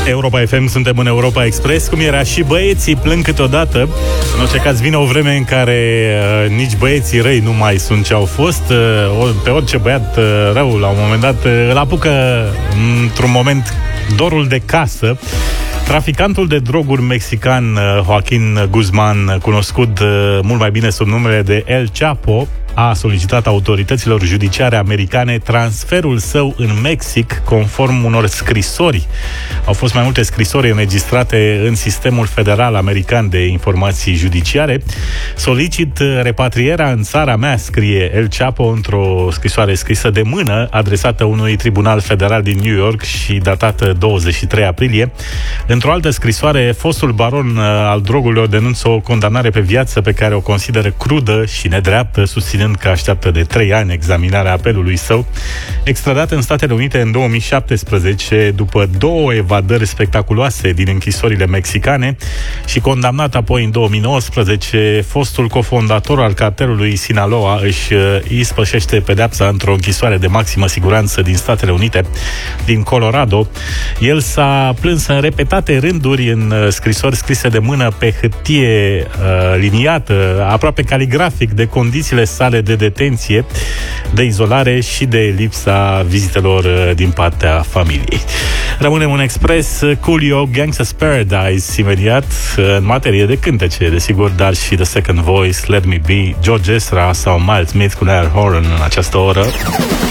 Europa FM, suntem în Europa Express. Cum era, și băieții plâng câteodată. În orice caz vine o vreme în care nici băieții răi nu mai sunt ce au fost. Pe orice băiat rău, la un moment dat, îl apucă într-un moment dorul de casă. Traficantul de droguri mexican Joaquin Guzman, cunoscut mult mai bine sub numele de El Chapo, a solicitat autorităților judiciare americane transferul său în Mexic conform unor scrisori. Au fost mai multe scrisori înregistrate în sistemul federal american de informații judiciare. Solicit repatrierea în țara mea, scrie El Chapo într-o scrisoare scrisă de mână adresată unui tribunal federal din New York și datată 23 aprilie. Într-o altă scrisoare, fostul baron al drogurilor denunță o condamnare pe viață pe care o consideră crudă și nedreaptă, susținând că așteaptă de 3 ani examinarea apelului său. Extradat în Statele Unite în 2017 după 2 evadări spectaculoase din închisorile mexicane și condamnat apoi în 2019, fostul cofondator al cartelului Sinaloa își ispășește pedeapsa într-o închisoare de maximă siguranță din Statele Unite, din Colorado. El s-a plâns în repetate rânduri în scrisori scrise de mână pe hârtie liniată, aproape caligrafic, de condițiile sale de detenție, de izolare și de lipsa vizitelor din partea familiei. Rămânem în Express. Coolio, Gangsta's Paradise, imediat, în materie de cântece, desigur, dar și The Second Voice, Let Me Be, George Ezra sau Miles Smith cu Niall Horan în această oră.